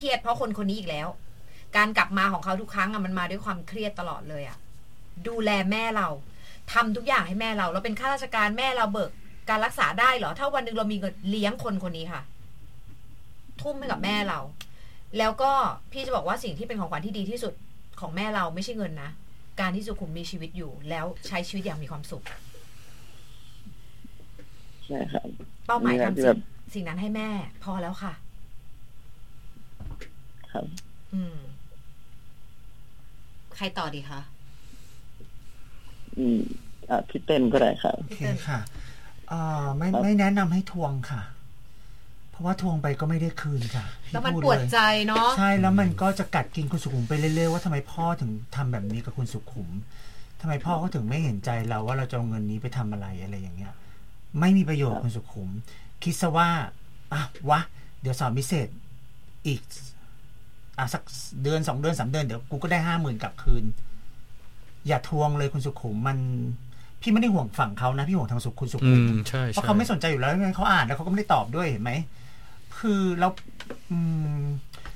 เครียดเพราะคนคนนี้อีกแล้วการกลับมาของเขาทุกครั้งอะมันมาด้วยความเครียดตลอดเลยอะดูแลแม่เราทำทุกอย่างให้แม่เราเป็นข้าราชการแม่เราเบิกการรักษาได้เหรอถ้าวันนึงเรามีเงินเลี้ยงคนคนนี้ค่ะทุ่มให้กับแม่เราแล้วก็พี่จะบอกว่าสิ่งที่เป็นของขวัญที่ดีที่สุดของแม่เราไม่ใช่เงินนะการที่สุขุมมีชีวิตอยู่แล้วใช้ชีวิตอย่างมีความสุขใช่ครับเป้าหมายทำสิ่งนั้นให้แม่พอแล้วค่ะครับใครต่อดีคะพี่เต้นก็ได้ครับโอเคค่ะไม่แนะนำให้ทวงค่ะเพราะว่าทวงไปก็ไม่ได้คืนค่ะแล้วมันปวดใจเนาะใช่แล้วมันก็จะกัดกินคุณสุขุมไปเรื่อยๆว่าทำไมพ่อถึงทำแบบนี้กับคุณสุขุมทำไมพ่อเขาถึงไม่เห็นใจเราว่าเราจะเอาเงินนี้ไปทำอะไรอย่างเงี้ยไม่มีประโยชน์คุณสุขุมคิดซะว่าวะเดี๋ยวสอนพิเศษอีกสักเดือน2 เดือน3 เดือนเดี๋ยวกูก็ได้ 50,000 กลับคืนอย่าทวงเลยคุณสุขุมมันพี่ไม่ได้ห่วงฝั่งเขานะพี่ห่วงทางคุณสุขุมเพราะเขาไม่สนใจอยู่แล้วเขาอ่านแล้วเขาก็ไม่ได้ตอบด้วยเห็นไหมคือเรา